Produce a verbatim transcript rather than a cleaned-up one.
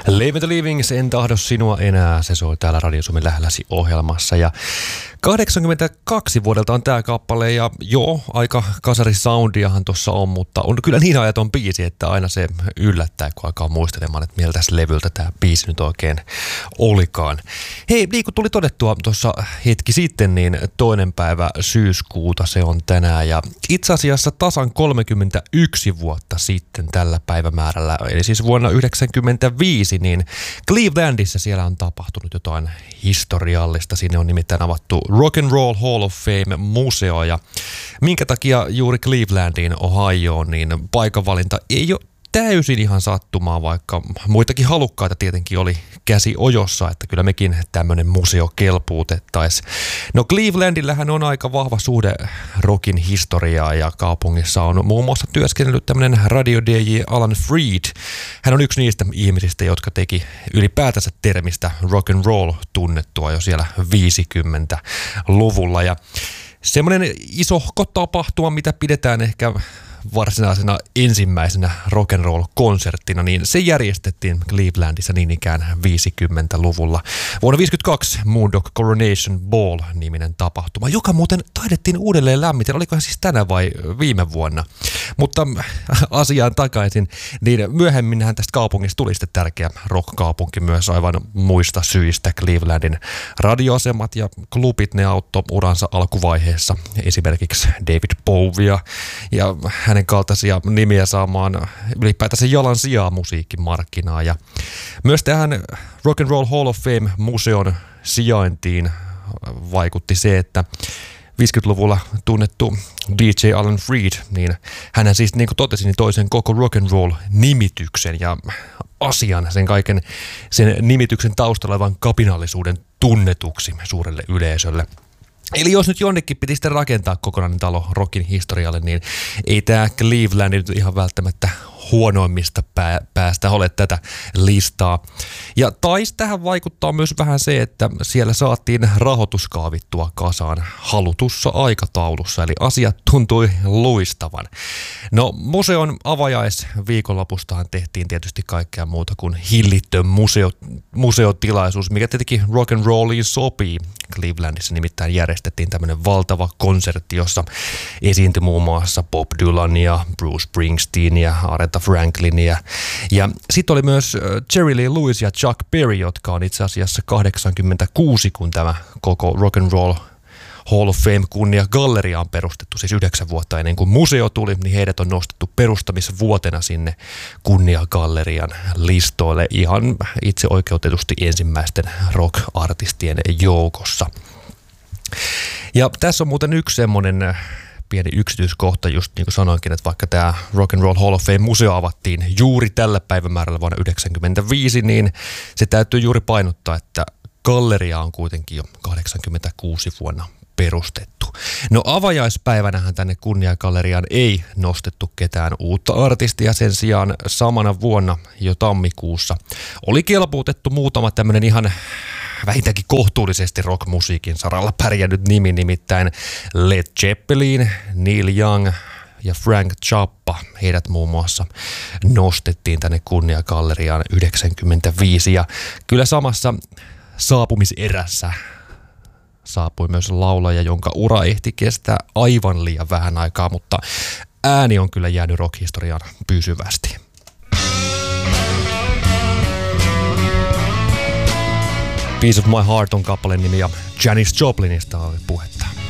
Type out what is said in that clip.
Live the Livings, en tahdo sinua enää, se soi täällä Radio Suomen lähelläsi ohjelmassa. Ja kahdeksankymmentäkaksi vuodelta on tää kappale ja joo, aika kasarisoundiahan tuossa on, mutta on kyllä niin ajaton biisi, että aina se yllättää, kun alkaa muistelemaan, että miltä levyltä tää biisi nyt oikein olikaan. Hei, niin kuin tuli todettua tuossa hetki sitten, niin toinen päivä syyskuuta se on tänään ja itse asiassa tasan kolmekymmentäyksi vuotta sitten tällä päivämäärällä, eli siis vuonna yhdeksänkymmentäviisi, niin Clevelandissa siellä on tapahtunut jotain historiallista. Sinne on nimittäin avattu Rock and Roll Hall of Fame-museo ja minkä takia juuri Clevelandiin, Ohioon, niin paikanvalinta ei ole täysin ihan sattumaa, vaikka muitakin halukkaita tietenkin oli käsi ojossa, että kyllä mekin tämmöinen museo kelpuutettaisiin. No Clevelandillähän on aika vahva suhde rockin historiaa ja kaupungissa on muun muassa työskennellyt tämmöinen radio-D J Alan Freed. Hän on yksi niistä ihmisistä, jotka teki ylipäätänsä termistä rock and roll tunnettua jo siellä viisikymmentäluvulla ja semmoinen iso tapahtuma, mitä pidetään ehkä varsinaisena ensimmäisenä rock'n'roll-konserttina, niin se järjestettiin Clevelandissa niin ikään viisikymmentäluvulla. Vuonna viisikymmentäkaksi Moondog Coronation Ball-niminen tapahtuma, joka muuten taidettiin uudelleen lämmitellä, olikohan siis tänä vai viime vuonna. Mutta asiaan takaisin, niin myöhemminhän tästä kaupungista tuli sitten tärkeä rock-kaupunki myös aivan muista syistä. Clevelandin radioasemat ja klubit, ne auttoi uransa alkuvaiheessa esimerkiksi David Bowiea ja hänen kaltaisia nimiä saamaan ylipäätänsä jalan sijaa musiikkimarkkinaa. Ja myös tähän Rock and Roll Hall of Fame-museon sijaintiin vaikutti se, että viisikymmentäluvulla tunnettu D J Alan Freed, niin hän siis niin kuin totesin, niin toisen koko rock and roll nimityksen ja asian, sen kaiken sen nimityksen taustalla olevan kapinallisuuden tunnetuksi suurelle yleisölle. Eli jos nyt jonnekin piti sitten rakentaa kokonainen talo rockin historialle, niin ei tämä Cleveland nyt ihan välttämättä huonoimmista pää, päästä ole tätä listaa. Ja taisi tähän vaikuttaa myös vähän se, että siellä saatiin rahoitus kaavittua kasaan halutussa aikataulussa, eli asiat tuntui luistavan. No museon avajais viikonlopustahan tehtiin tietysti kaikkea muuta kuin hillitön museo, museotilaisuus, mikä tietenkin rock and rolliin sopii. Clevelandissa nimittäin järjestettiin tämmöinen valtava konsertti, jossa esiintyi muun muassa Bob Dylania, Bruce Springsteenia, Aretha Franklinia. Ja sitten oli myös Jerry Lee Lewis ja Chuck Berry, jotka on itse asiassa kahdeksankymmentäkuusi, kun tämä koko Rock and Roll Hall of Fame kunnia galleria on perustettu, siis yhdeksän vuotta ennen kuin museo tuli, niin heidät on nostettu perustamisvuotena sinne kunniagallerian listoille ihan itse oikeutetusti ensimmäisten rock-artistien joukossa. Ja tässä on muuten yksi semmoinen pieni yksityiskohta, just niin kuin sanoinkin, että vaikka tämä Rock and Roll Hall of Fame-museo avattiin juuri tällä päivämäärällä vuonna yhdeksänkymmentäviisi, niin se täytyy juuri painottaa, että galleria on kuitenkin jo kahdeksankymmentäkuusi vuonna perustettu. No avajaispäivänähän tänne kunniagalleriaan ei nostettu ketään uutta artistia, sen sijaan samana vuonna jo tammikuussa oli kelpuutettu muutama tämmöinen ihan vähintäänkin kohtuullisesti rockmusiikin saralla pärjännyt nimi, nimittäin Led Zeppelin, Neil Young ja Frank Zappa. Heidät muun muassa nostettiin tänne kunniagalleriaan yhdeksänkymmentäviisi ja kyllä samassa saapumiserässä saapui myös laulaja, jonka ura ehti kestää aivan liian vähän aikaa, mutta ääni on kyllä jäänyt rock-historiaan pysyvästi. Piece of My Heart on kappaleen nimi ja Janis Joplinista oli puhetta.